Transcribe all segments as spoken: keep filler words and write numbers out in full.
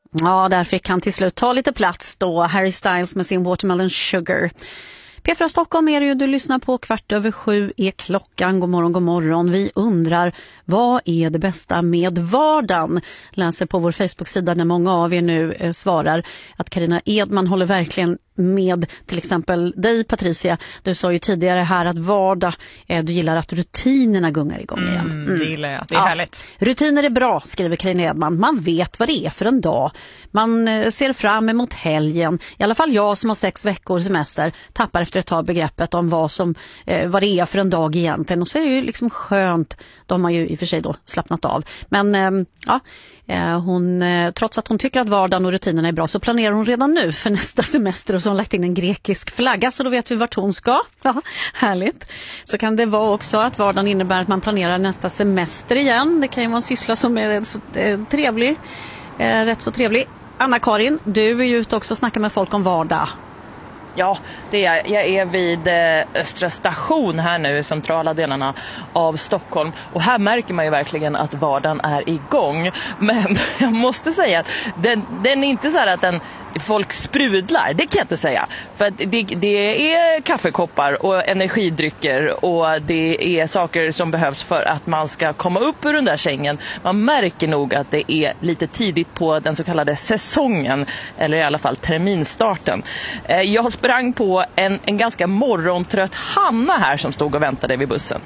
Ja, där fick han till slut ta lite plats då. Harry Styles med sin Watermelon Sugar. P fyra Stockholm är det ju, du lyssnar på. Kvart över sju är klockan. God morgon, god morgon. Vi undrar, vad är det bästa med vardagen? Läser på vår Facebook-sida när många av er nu eh, svarar att Carina Edman håller verkligen med till exempel dig, Patricia. Du sa ju tidigare här att vardag, eh, du gillar att rutinerna gungar igång igen. Mm, mm. Det gillar jag, det är ja. härligt. Rutiner är bra, skriver Carina Edman. Man vet vad det är för en dag. Man eh, ser fram emot helgen. I alla fall jag som har sex veckor semester tappar efter ett tag begreppet om vad, som, eh, vad det är för en dag egentligen. Och så är det ju liksom skönt. De har ju i och för sig då slappnat av. Men eh, ja, eh, hon, eh, trots att hon tycker att vardagen och rutinerna är bra så planerar hon redan nu för nästa semester och så har hon lagt in en grekisk flagga så då vet vi vart hon ska. Ja, härligt. Så kan det vara också att vardagen innebär att man planerar nästa semester igen. Det kan ju vara en syssla som är så, eh, trevlig, eh, rätt så trevlig. Anna-Karin, du är ju ute också och snackar med folk om vardag. Ja, det är, jag är vid Östra station här nu i centrala delarna av Stockholm. Och här märker man ju verkligen att vardagen är igång. Men jag måste säga att den, den är inte så här att den, folk sprudlar. Det kan jag inte säga. För att det, det är kaffekoppar och energidrycker och det är saker som behövs för att man ska komma upp ur den där sängen. Man märker nog att det är lite tidigt på den så kallade säsongen. Eller i alla fall terminstarten. Jag sprang på en, en ganska morgontrött Hanna här som stod och väntade vid bussen.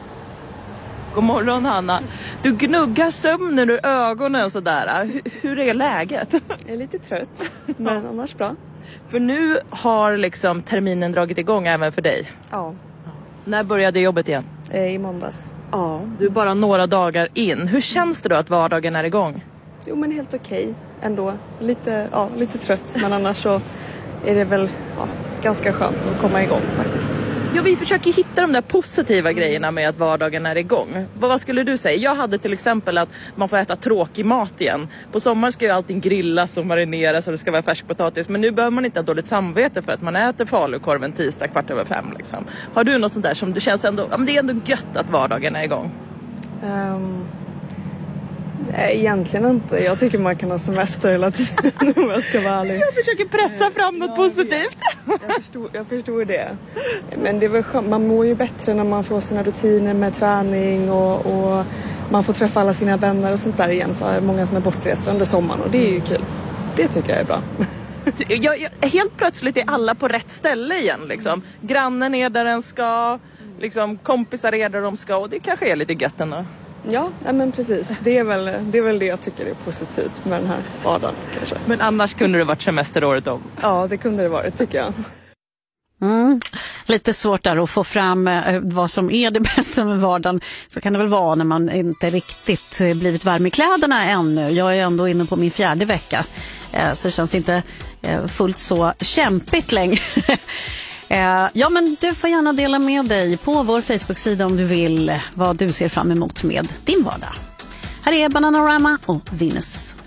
God morgon Hanna. Du gnuggar sömnen ur ögonen sådär. Hur, hur är läget? Jag är lite trött, men annars bra. För nu har liksom terminen dragit igång även för dig. Ja. När började jobbet igen? I måndags. Ja, du är bara några dagar in. Hur känns det då att vardagen är igång? Jo, men helt okej ändå. Lite, ja, lite trött, men annars så är det väl ja, ganska skönt att komma igång faktiskt. Ja, vi försöker hitta de där positiva grejerna med att vardagen är igång. Vad skulle du säga? Jag hade till exempel att man får äta tråkig mat igen. På sommar ska ju allting grillas och marineras och det ska vara färskpotatis. Men nu behöver man inte ha dåligt samvete för att man äter falukorv en tisdag kvart över fem. Liksom. Har du något sånt där som det känns ändå... Ja, men det är ändå gött att vardagen är igång. Um... Nej, egentligen inte. Jag tycker man kan ha semester hela tiden om jag ska vara ärlig. Jag försöker pressa fram något ja, positivt. Jag förstår, jag förstår det. Men det är väl skönt. Man mår ju bättre när man får sina rutiner med träning och, och man får träffa alla sina vänner och sånt där igen. För många som är bortresta under sommaren och det är ju kul. Det tycker jag är bra. Jag, jag, helt plötsligt är alla på rätt ställe igen. Liksom. Grannen är där den ska, liksom, kompisar är där de ska och det kanske är lite gött ändå. Ja, men precis. Det är, väl, det är väl det jag tycker är positivt med den här vardagen kanske. Men annars kunde det varit semesteråret om? Ja, det kunde det varit tycker jag. Mm. Lite svårt där att få fram eh, vad som är det bästa med vardagen. Så kan det väl vara när man inte riktigt blivit varm i kläderna ännu. Jag är ändå inne på min fjärde vecka. Eh, så det känns inte eh, fullt så kämpigt längre. Ja, men du får gärna dela med dig på vår Facebook-sida om du vill vad du ser fram emot med din vardag. Här är Bananarama och Venus.